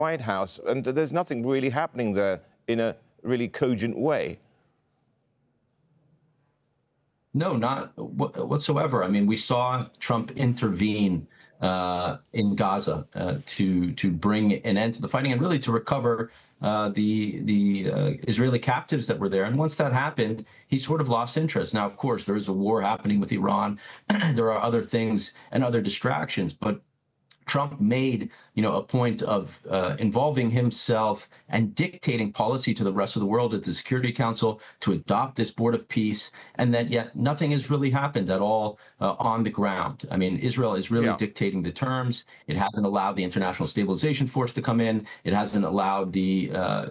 White House, and there's nothing really happening there in a really cogent way. No, not whatsoever. I mean, we saw Trump intervene in Gaza to bring an end to the fighting and really to recover the Israeli captives that were there. And once that happened, he sort of lost interest. Now, of course, there is a war happening with Iran. There are other things and other distractions, but Trump made, a point of involving himself and dictating policy to the rest of the world at the Security Council to adopt this Board of Peace, and that yet nothing has really happened at all on the ground. I mean, Israel is really dictating the terms. It hasn't allowed the International Stabilization Force to come in. It hasn't allowed the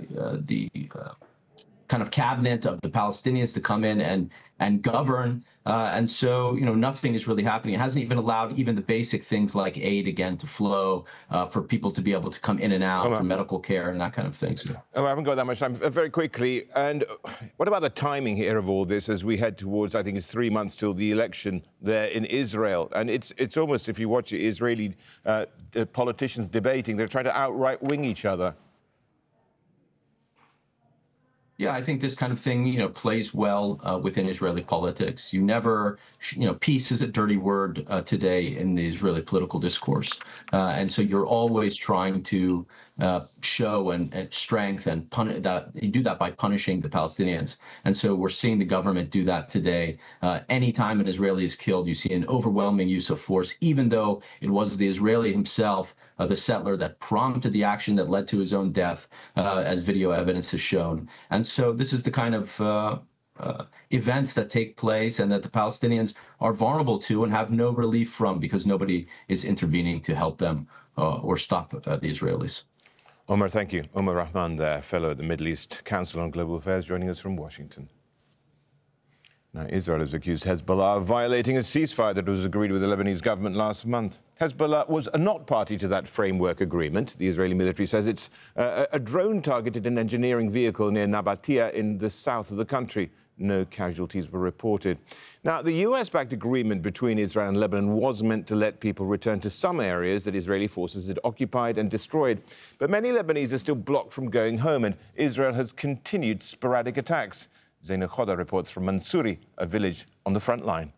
kind of cabinet of the Palestinians to come in and govern. And so, nothing is really happening. It hasn't even allowed even the basic things like aid again to flow for people to be able to come in and out for medical care and that kind of thing. So. I haven't got that much time. Very quickly, and what about the timing here of all this as we head towards, I think it's 3 months till the election there in Israel? And it's almost, if you watch Israeli politicians debating, they're trying to outright wing each other. Yeah, I think this kind of thing, plays well within Israeli politics. You never, peace is a dirty word today in the Israeli political discourse. And so you're always trying to show and strength and you do that by punishing the Palestinians. And so we're seeing the government do that today. Anytime an Israeli is killed, you see an overwhelming use of force, even though it was the Israeli himself, the settler, that prompted the action that led to his own death, as video evidence has shown. And so this is the kind of events that take place and that the Palestinians are vulnerable to and have no relief from because nobody is intervening to help them or stop the Israelis. Omar, thank you. Omar Rahman, there, fellow at the Middle East Council on Global Affairs, joining us from Washington. Now, Israel has accused Hezbollah of violating a ceasefire that was agreed with the Lebanese government last month. Hezbollah was not party to that framework agreement. The Israeli military says it's a drone targeted an engineering vehicle near Nabatea in the south of the country. No casualties were reported. Now, the US-backed agreement between Israel and Lebanon was meant to let people return to some areas that Israeli forces had occupied and destroyed. But many Lebanese are still blocked from going home, and Israel has continued sporadic attacks. Zaina Khoda reports from Mansouri, a village on the front line.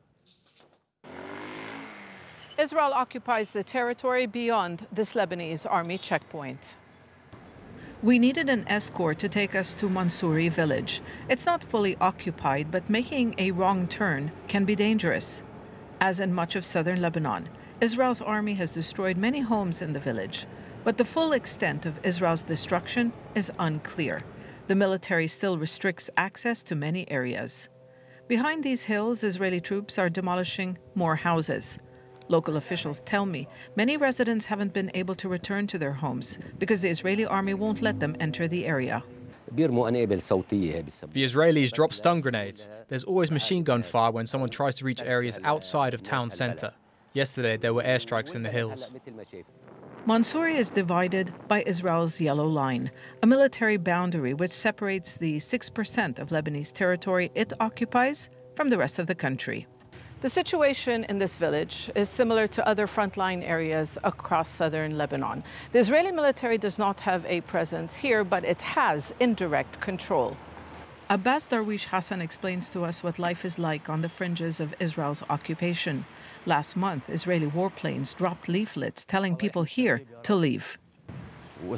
Israel occupies the territory beyond this Lebanese army checkpoint. We needed an escort to take us to Mansouri village. It's not fully occupied, but making a wrong turn can be dangerous. As in much of southern Lebanon, Israel's army has destroyed many homes in the village, but the full extent of Israel's destruction is unclear. The military still restricts access to many areas. Behind these hills, Israeli troops are demolishing more houses. Local officials tell me many residents haven't been able to return to their homes because the Israeli army won't let them enter the area. The Israelis drop stun grenades. There's always machine gun fire when someone tries to reach areas outside of town center. Yesterday, there were airstrikes in the hills. Mansouri is divided by Israel's Yellow Line, a military boundary which separates the 6% of Lebanese territory it occupies from the rest of the country. The situation in this village is similar to other frontline areas across southern Lebanon. The Israeli military does not have a presence here, but it has indirect control. Abbas Darwish Hassan explains to us what life is like on the fringes of Israel's occupation. Last month, Israeli warplanes dropped leaflets telling people here to leave. The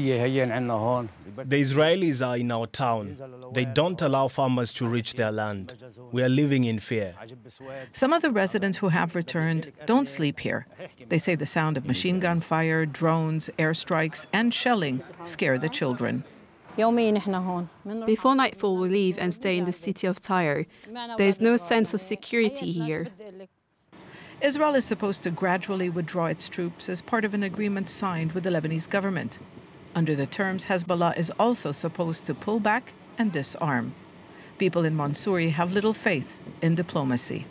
Israelis are in our town. They don't allow farmers to reach their land. We are living in fear. Some of the residents who have returned don't sleep here. They say the sound of machine gun fire, drones, airstrikes, and shelling scare the children. Before nightfall, we leave and stay in the city of Tyre. There is no sense of security here. Israel is supposed to gradually withdraw its troops as part of an agreement signed with the Lebanese government. Under the terms, Hezbollah is also supposed to pull back and disarm. People in Mansouri have little faith in diplomacy.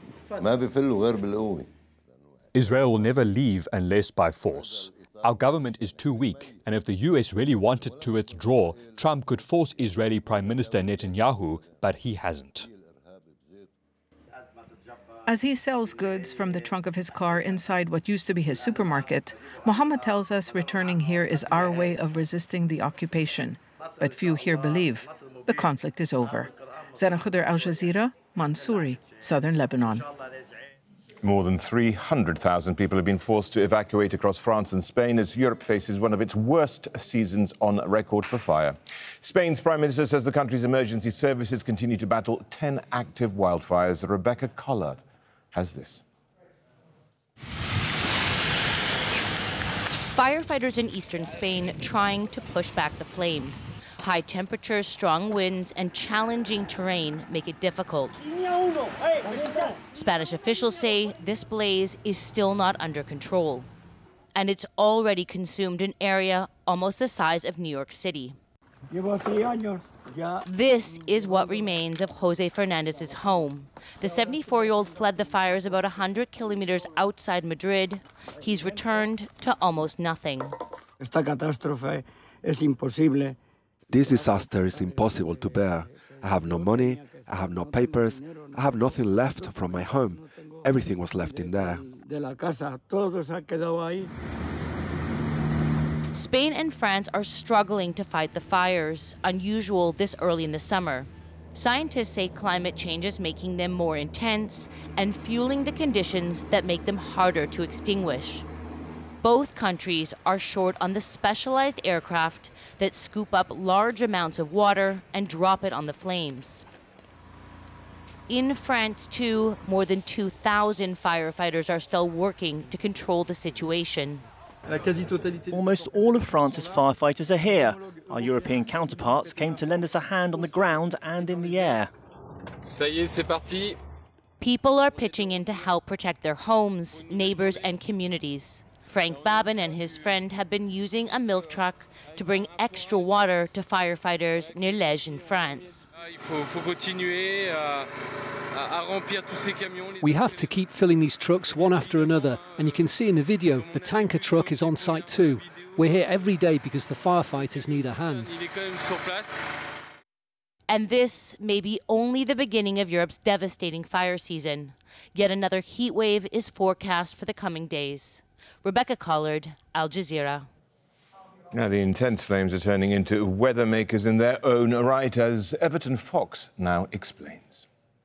Israel will never leave unless by force. Our government is too weak, and if the US really wanted to withdraw, Trump could force Israeli Prime Minister Netanyahu, but he hasn't. As he sells goods from the trunk of his car inside what used to be his supermarket, Mohammed tells us returning here is our way of resisting the occupation. But few here believe the conflict is over. Zara Khuder, Al Jazeera, Mansouri, southern Lebanon. More than 300,000 people have been forced to evacuate across France and Spain as Europe faces one of its worst seasons on record for fire. Spain's Prime Minister says the country's emergency services continue to battle 10 active wildfires. Rebecca Collard has this. Firefighters in eastern Spain trying to push back the flames. High temperatures, strong winds, and challenging terrain make it difficult. Spanish officials say this blaze is still not under control, and it's already consumed an area almost the size of New York City. This is what remains of Jose Fernandez's home. The 74-year-old fled the fires about 100 kilometers outside Madrid. He's returned to almost nothing. This disaster is impossible to bear. I have no money, I have no papers, I have nothing left from my home. Everything was left in there. Spain and France are struggling to fight the fires, unusual this early in the summer. Scientists say climate change is making them more intense and fueling the conditions that make them harder to extinguish. Both countries are short on the specialized aircraft that scoop up large amounts of water and drop it on the flames. In France, too, more than 2,000 firefighters are still working to control the situation. Almost all of France's firefighters are here. Our European counterparts came to lend us a hand on the ground and in the air. Ça y est, c'est parti. People are pitching in to help protect their homes, neighbors, and communities. Frank Babin and his friend have been using a milk truck to bring extra water to firefighters near Liège in France. We have to keep filling these trucks one after another, and you can see in the video the tanker truck is on site too. We're here every day because the firefighters need a hand. And this may be only the beginning of Europe's devastating fire season. Yet another heat wave is forecast for the coming days. Rebecca Collard, Al Jazeera. Now, the intense flames are turning into weather makers in their own right, as Everton Fox now explains.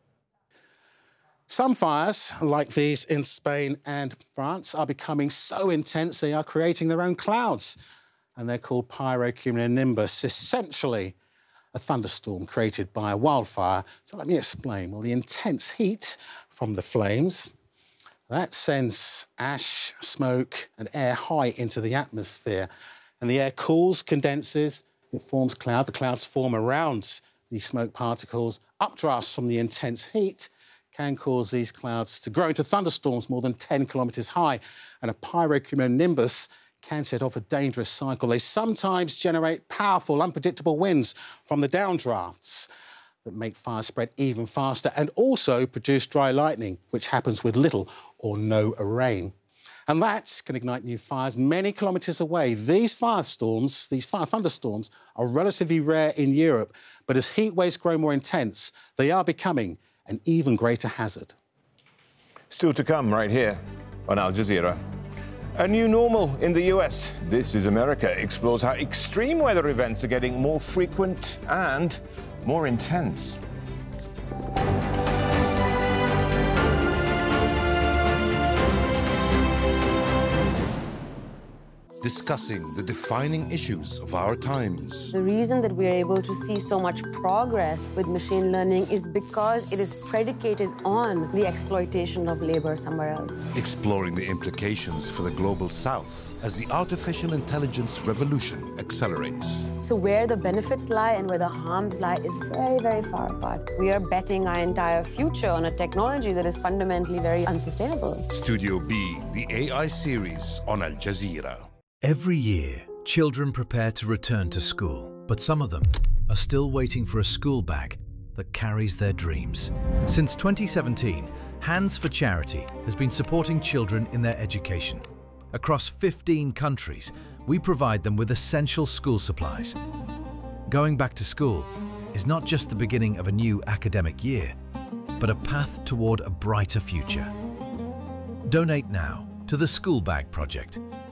Some fires, like these in Spain and France, are becoming so intense they are creating their own clouds. And they're called pyrocumulonimbus, essentially a thunderstorm created by a wildfire. So let me explain. Well, the intense heat from the flames, that sends ash, smoke and air high into the atmosphere. And the air cools, condenses, it forms cloud. The clouds form around these smoke particles. Updrafts from the intense heat can cause these clouds to grow into thunderstorms more than 10 kilometres high. And a pyrocumulonimbus can set off a dangerous cycle. They sometimes generate powerful, unpredictable winds from the downdrafts that make fires spread even faster and also produce dry lightning, which happens with little or no rain. And that can ignite new fires many kilometres away. These firestorms, these thunderstorms, are relatively rare in Europe, but as heat waves grow more intense, they are becoming an even greater hazard. Still to come right here on Al Jazeera. A new normal in the US. This is America explores how extreme weather events are getting more frequent and more intense. Discussing the defining issues of our times. The reason that we are able to see so much progress with machine learning is because it is predicated on the exploitation of labor somewhere else. Exploring the implications for the global south as the artificial intelligence revolution accelerates. So where the benefits lie and where the harms lie is very, very far apart. We are betting our entire future on a technology that is fundamentally very unsustainable. Studio B, the AI series on Al Jazeera. Every year, children prepare to return to school, but some of them are still waiting for a school bag that carries their dreams. Since 2017, Hands for Charity has been supporting children in their education. Across 15 countries, we provide them with essential school supplies. Going back to school is not just the beginning of a new academic year, but a path toward a brighter future. Donate now to the School Bag Project.